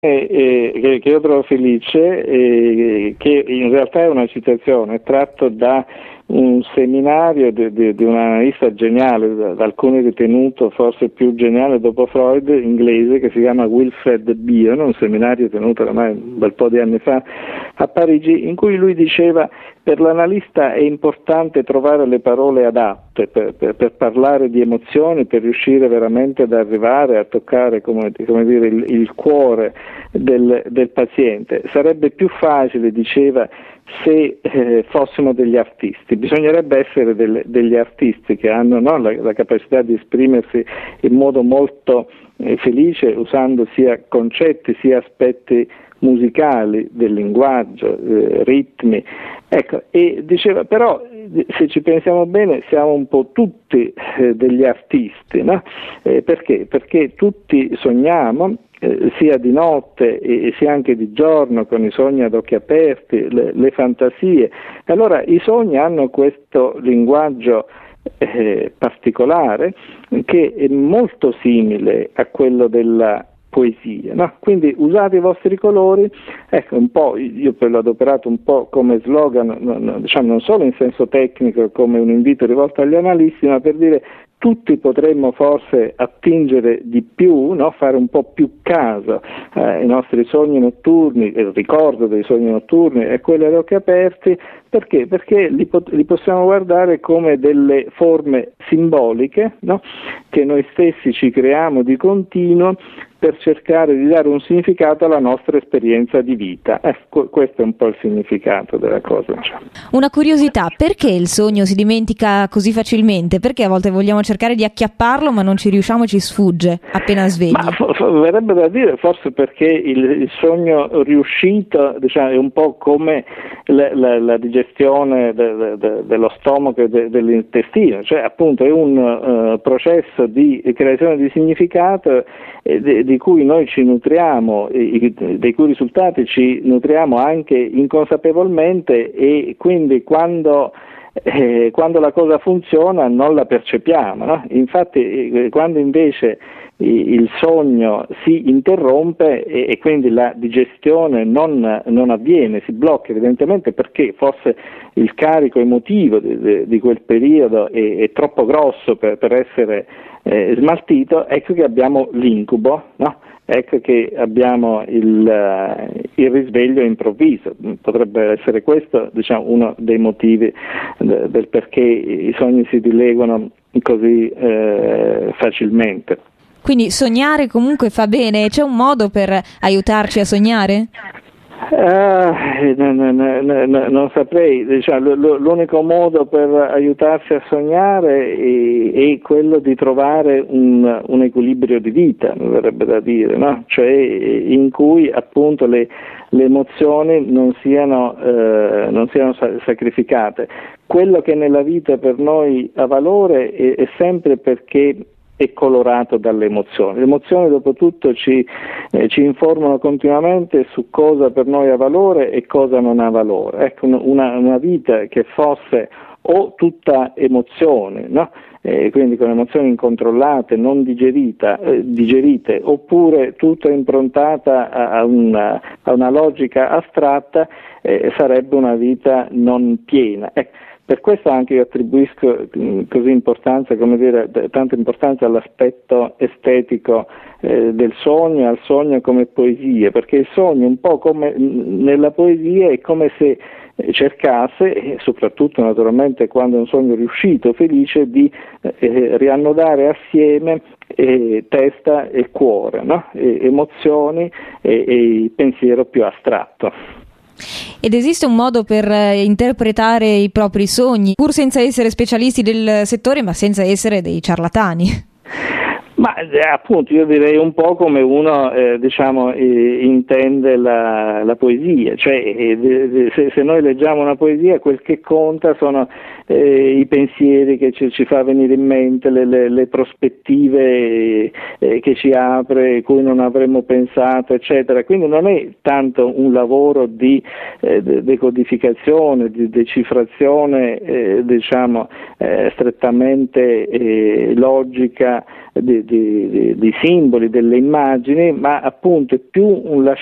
che io trovo felice, che in realtà è una citazione tratto da un seminario di un analista geniale, da alcuni ritenuto forse più geniale dopo Freud, inglese, che si chiama Wilfred Bion, un seminario tenuto ormai un bel po' di anni fa a Parigi, in cui lui diceva: per l'analista è importante trovare le parole adatte per parlare di emozioni, per riuscire veramente ad arrivare a toccare, come dire, il cuore del paziente. Sarebbe più facile, diceva, se fossimo degli artisti. Bisognerebbe essere degli artisti che hanno, no, la capacità di esprimersi in modo molto felice, usando sia concetti sia aspetti musicali del linguaggio, ritmi. Ecco, e diceva, però se ci pensiamo bene siamo un po' tutti degli artisti, no? Perché? Perché tutti sogniamo, sia di notte e sia anche di giorno, con i sogni ad occhi aperti, le fantasie. Allora i sogni hanno questo linguaggio particolare, che è molto simile a quello della poesia, no? Quindi usate i vostri colori, ecco, un po', io poi l'ho adoperato un po' come slogan, diciamo, non solo in senso tecnico, come un invito rivolto agli analisti, ma per dire: tutti potremmo forse attingere di più, no? Fare un po' più caso ai nostri sogni notturni, il ricordo dei sogni notturni e quelli ad occhi aperti. Perché? Perché li possiamo guardare come delle forme simboliche, no? Che noi stessi ci creiamo di continuo per cercare di dare un significato alla nostra esperienza di vita. Questo è un po' il significato della cosa. Una curiosità: perché il sogno si dimentica così facilmente? Perché a volte vogliamo cercare di acchiapparlo ma non ci riusciamo e ci sfugge appena svegli? Ma verrebbe da dire forse perché il sogno riuscito, diciamo, è un po' come la digestione dello stomaco e dell'intestino, cioè appunto è un processo di creazione di significato di cui noi ci nutriamo, dei cui risultati ci nutriamo anche inconsapevolmente, e quindi quando la cosa funziona non la percepiamo, no? Infatti quando invece il sogno si interrompe e quindi la digestione non avviene, si blocca, evidentemente perché forse il carico emotivo di quel periodo è troppo grosso per essere smaltito. Ecco che abbiamo l'incubo, no? Ecco che abbiamo il risveglio improvviso. Potrebbe essere questo, diciamo, uno dei motivi del perché i sogni si dileguano così facilmente. Quindi sognare comunque fa bene? C'è un modo per aiutarci a sognare? Non saprei, diciamo, l'unico modo per aiutarsi a sognare è quello di trovare un equilibrio di vita, mi verrebbe da dire, no? Cioè in cui appunto le emozioni non siano sacrificate. Quello che nella vita per noi ha valore è sempre perché è colorato dalle emozioni. Le emozioni dopo tutto ci informano continuamente su cosa per noi ha valore e cosa non ha valore. Ecco, una vita che fosse o tutta emozione, no? Quindi con emozioni incontrollate, non digerite, oppure tutta improntata a una logica astratta, sarebbe una vita non piena. Per questo anche io attribuisco così importanza, come dire, tanta importanza all'aspetto estetico del sogno, al sogno come poesia, perché il sogno, un po' come nella poesia, è come se cercasse, e soprattutto naturalmente quando è un sogno riuscito, felice, di riannodare assieme testa e cuore, no? Emozioni e il pensiero più astratto. Ed esiste un modo per interpretare i propri sogni, pur senza essere specialisti del settore, ma senza essere dei ciarlatani? Ma appunto io direi un po' come uno intende la poesia, cioè se noi leggiamo una poesia, quel che conta sono i pensieri che ci fa venire in mente, le prospettive che ci apre, cui non avremmo pensato, eccetera. Quindi non è tanto un lavoro di decodificazione, di decifrazione strettamente logica di simboli, delle immagini, ma appunto è più un